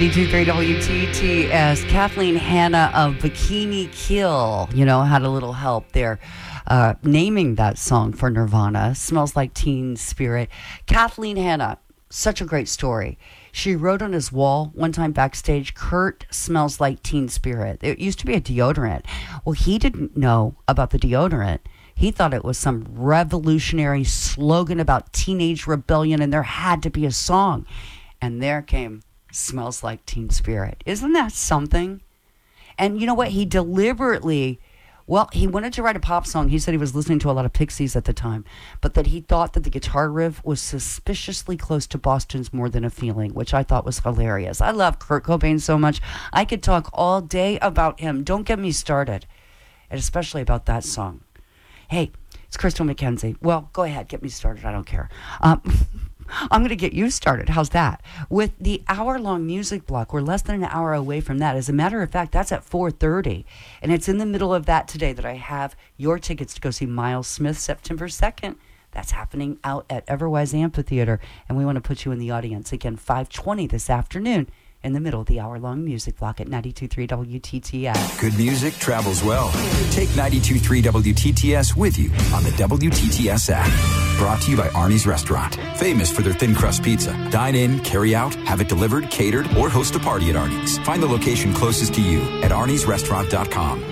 93 WTTS. Kathleen Hanna of Bikini Kill, had a little help there naming that song for Nirvana. Smells Like Teen Spirit. Kathleen Hanna, such a great story. She wrote on his wall one time backstage, Kurt smells like Teen Spirit. It used to be a deodorant. Well, he didn't know about the deodorant. He thought it was some revolutionary slogan about teenage rebellion, and there had to be a song. And there came Smells Like Teen Spirit. Isn't that something? And you know what? He deliberately, he wanted to write a pop song. He said he was listening to a lot of Pixies at the time, but that he thought that the guitar riff was suspiciously close to Boston's More Than a Feeling, which I thought was hilarious. I love Kurt Cobain so much. I could talk all day about him. Don't get me started. And especially about that song. Hey, it's Crystal McKenzie. Well, go ahead. Get me started. I don't care. I'm going to get you started. How's that? With the hour-long music block, we're less than an hour away from that. As a matter of fact, that's at 4:30. And it's in the middle of that today that I have your tickets to go see Miles Smith September 2nd. That's happening out at Everwise Amphitheater. And we want to put you in the audience. Again, 5:20 this afternoon in the middle of the hour-long music block at 92.3 WTTS. Good music travels well. Take 92.3 WTTS with you on the WTTS app. Brought to you by Arnie's Restaurant. Famous for their thin crust pizza. Dine in, carry out, have it delivered, catered, or host a party at Arnie's. Find the location closest to you at arniesrestaurant.com.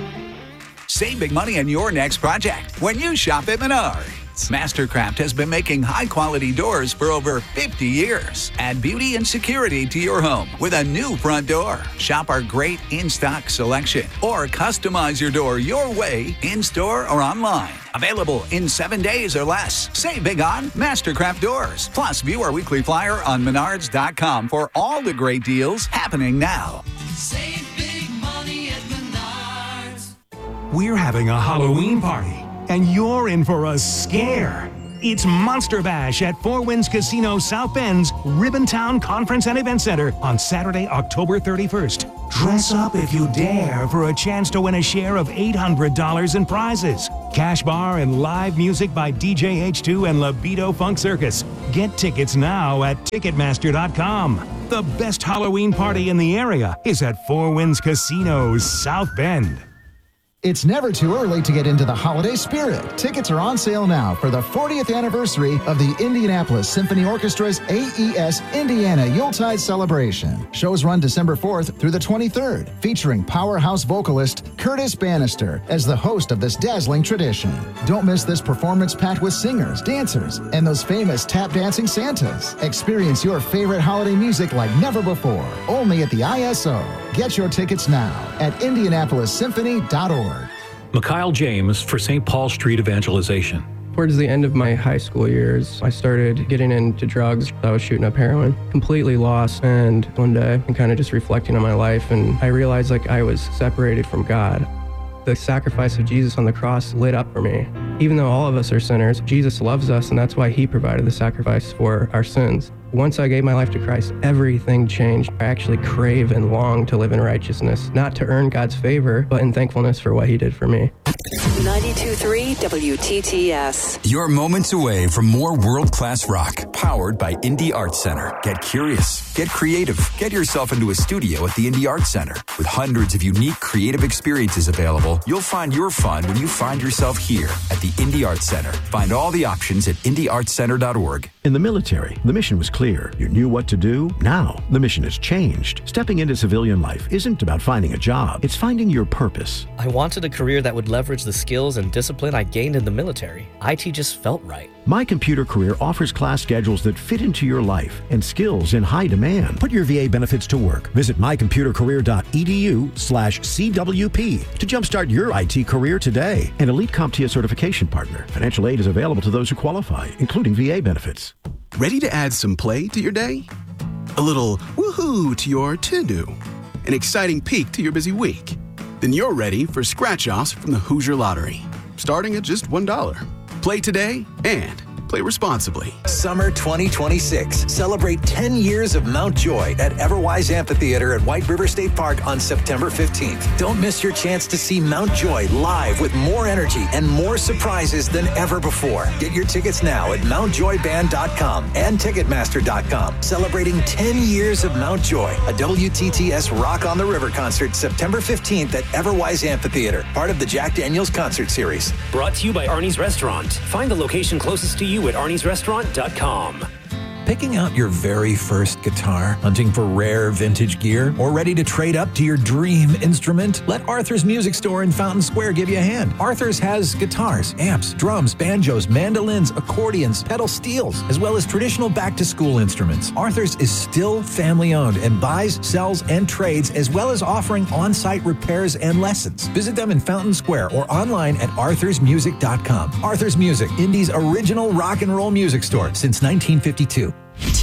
Save big money on your next project when you shop at Menards. Mastercraft has been making high-quality doors for over 50 years. Add beauty and security to your home with a new front door. Shop our great in-stock selection or customize your door your way in-store or online. Available in 7 days or less. Save big on Mastercraft doors. Plus, view our weekly flyer on Menards.com for all the great deals happening now. Save big money at Menards. We're having a Halloween party, and you're in for a scare. It's Monster Bash at Four Winds Casino South Bend's Ribbontown Conference and Event Center on Saturday, October 31st. Dress up if you dare for a chance to win a share of $800 in prizes. Cash bar and live music by DJ H2 and Libido Funk Circus. Get tickets now at Ticketmaster.com. The best Halloween party in the area is at Four Winds Casino South Bend. It's never too early to get into the holiday spirit. Tickets are on sale now for the 40th anniversary of the Indianapolis Symphony Orchestra's AES Indiana Yuletide Celebration. Shows run December 4th through the 23rd, featuring powerhouse vocalist Curtis Bannister as the host of this dazzling tradition. Don't miss this performance packed with singers, dancers, and those famous tap dancing Santas. Experience your favorite holiday music like never before, only at the ISO. Get your tickets now at IndianapolisSymphony.org. Mikhail James for St. Paul Street Evangelization. Towards the end of my high school years, I started getting into drugs. I was shooting up heroin, completely lost. And one day, I'm kind of just reflecting on my life, and I realized I was separated from God. The sacrifice of Jesus on the cross lit up for me. Even though all of us are sinners, Jesus loves us, and that's why he provided the sacrifice for our sins. Once I gave my life to Christ, everything changed. I actually crave and long to live in righteousness, not to earn God's favor, but in thankfulness for what he did for me. 92.3 WTTS. You're moments away from more world-class rock, powered by Indie Arts Center. Get curious, get creative, get yourself into a studio at the Indie Arts Center. With hundreds of unique creative experiences available, you'll find your fun when you find yourself here at the Indie Arts Center. Find all the options at indieartscenter.org. In the military, the mission was clear. You knew what to do. Now, the mission has changed. Stepping into civilian life isn't about finding a job. It's finding your purpose. I wanted a career that would leverage the skills and discipline I gained in the military. IT just felt right. My Computer Career offers class schedules that fit into your life and skills in high demand. Put your VA benefits to work. Visit mycomputercareer.edu/CWP to jumpstart your IT career today. An elite CompTIA certification partner. Financial aid is available to those who qualify, including VA benefits. Ready to add some play to your day? A little woohoo to your to-do? An exciting peek to your busy week? Then you're ready for scratch-offs from the Hoosier Lottery, starting at just $1. Play today and Play responsibly. Summer 2026. Celebrate 10 years of Mount Joy at Everwise Amphitheater at White River State Park on September 15th. Don't miss your chance to see Mount Joy live with more energy and more surprises than ever before. Get your tickets now at MountJoyBand.com and Ticketmaster.com. Celebrating 10 years of Mount Joy, a WTTS Rock on the River concert September 15th at Everwise Amphitheater, part of the Jack Daniels Concert Series. Brought to you by Arnie's Restaurant. Find the location closest to you at Arnie'sRestaurant.com. Picking out your very first guitar, hunting for rare vintage gear, or ready to trade up to your dream instrument? Let Arthur's Music Store in Fountain Square give you a hand. Arthur's has guitars, amps, drums, banjos, mandolins, accordions, pedal steels, as well as traditional back-to-school instruments. Arthur's is still family-owned and buys, sells, and trades, as well as offering on-site repairs and lessons. Visit them in Fountain Square or online at arthursmusic.com. Arthur's Music, Indy's original rock and roll music store since 1952.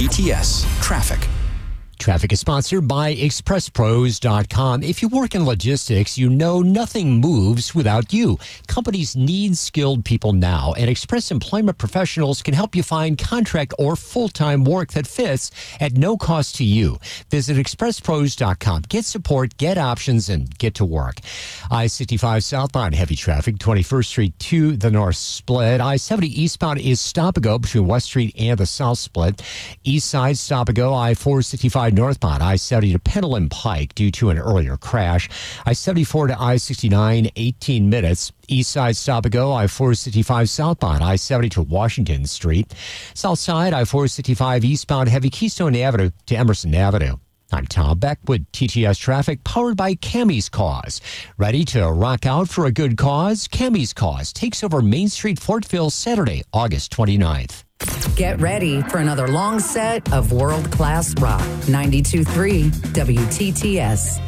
TTS Traffic. Traffic is sponsored by ExpressPros.com. If you work in logistics, you know nothing moves without you. Companies need skilled people now, and Express Employment Professionals can help you find contract or full-time work that fits at no cost to you. Visit ExpressPros.com. Get support, get options, and get to work. I-65 southbound, heavy traffic, 21st Street to the north split. I-70 eastbound is stop-and-go between West Street and the south split. East side stop-and-go, I-465 northbound, I-70 to Pendleton Pike due to an earlier crash. I-74 to I-69, 18 minutes. East side stop-and-go, I-465 southbound, I-70 to Washington Street. South side, I-465 eastbound, heavy Keystone Avenue to Emerson Avenue. I'm Tom Beck with TTS Traffic, powered by Cammie's Cause. Ready to rock out for a good cause? Cammie's Cause takes over Main Street, Fortville, Saturday, August 29th. Get ready for another long set of world-class rock. 92.3 WTTS.